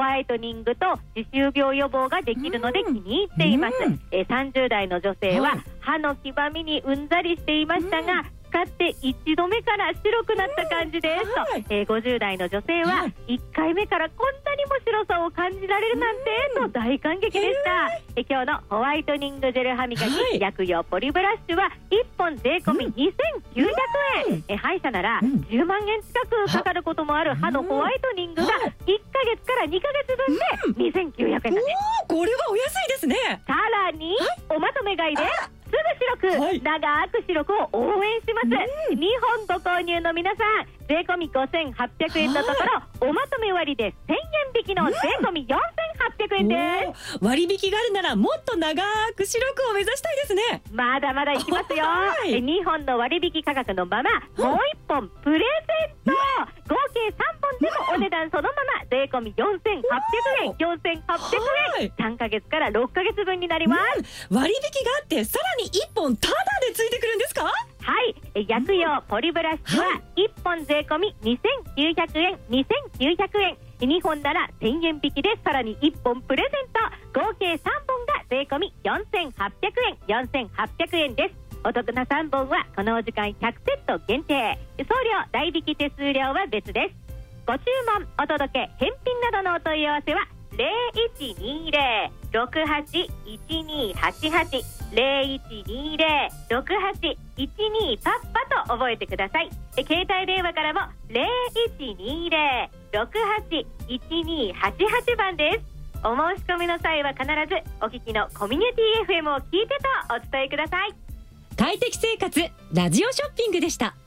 ワイトニングと歯周病予防ができるので気に入っています。30代の女性は歯の黄ばみにうんざりしていましたが、使って1度目から白くなった感じですと、50代の女性は1回目からこんなにも白さを感じられるなんてと大感激でした。今日のホワイトニングジェル歯磨き薬用ポリブラッシュは1本税込み2900円、歯医者なら10万円近くかかることもある歯のホワイトニングが1ヶ月から2ヶ月分で2900円なんです。 これはお安いですね。 さらにおまとめ買いですぐ白く、長く白くを応援します。2本ご購入の皆さん、税込み5800円のところ、おまとめ割で1000円引きの税込み4800円です。 割引があるならもっと長く白くを目指したいですね。 まだまだいきますよ。2本の割引価格のまま、もう1本プレゼント、合計3本でもお値段そのまま税込み4800円、4800円、3ヶ月から6ヶ月分になります。 割引があってさらに1本タダでついてくるんですか？ はい、薬用ポリブラシは1本税込み2900円、2900円、2本なら1000円引きでさらに1本プレゼント、合計3本が税込み4800円、4800円です。お得な3本はこのお時間100セット限定、送料代引き手数料は別です。ご注文お届け返品などのお問い合わせは0120-681288 0120-6812パッパと覚えてください。携帯電話からも0120-681288番です。お申し込みの際は必ずお聞きのコミュニティ FM を聞いてとお伝えください。 快適生活ラジオショッピングでした。